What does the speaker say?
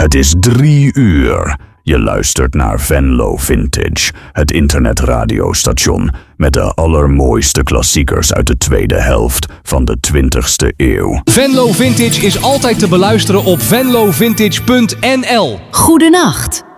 Het is 3 uur. Je luistert naar Venlo Vintage, het internetradiostation met de allermooiste klassiekers uit de tweede helft van de 20e eeuw. Venlo Vintage is altijd te beluisteren op venlovintage.nl. Goedenacht.